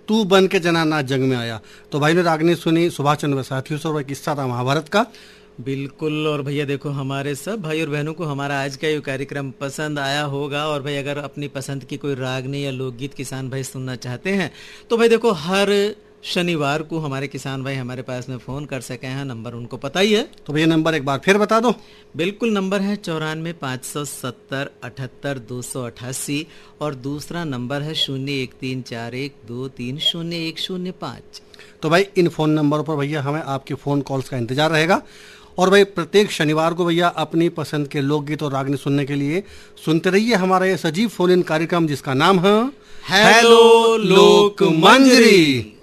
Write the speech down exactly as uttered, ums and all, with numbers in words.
तू बन के जनाना जंग में आया। तो भाई ने रागनी सुनी सुभाष चंद्र साथियों से, और किस्सा था महाभारत का। बिल्कुल। और भैया देखो, हमारे सब भाई और बहनों को हमारा आज का ये कार्यक्रम पसंद आया होगा। और भाई अगर अपनी पसंद की कोई रागनी या लोकगीत किसान भाई सुनना चाहते हैं तो भाई देखो, हर शनिवार को हमारे किसान भाई हमारे पास में फोन कर सके हैं। नंबर उनको पता ही है, तो भैया नंबर एक बार फिर बता दो। बिल्कुल, नंबर है चौरानवे पाँच सौ सत्तर अठहत्तर दो सौ अट्ठासी, और दूसरा नंबर है शून्य एक तीन चार एक दो तीन शून्य एक शून्य पाँच। तो भाई इन फोन नंबरों पर भैया हमें आपके फोन कॉल्स का इंतजार रहेगा। और भाई प्रत्येक शनिवार को भैया अपनी पसंद के लोकगीत और रागनी सुनने के लिए सुनते रहिए हमारा ये सजीव फोन इन कार्यक्रम, जिसका नाम है हेलो लोक मंजरी।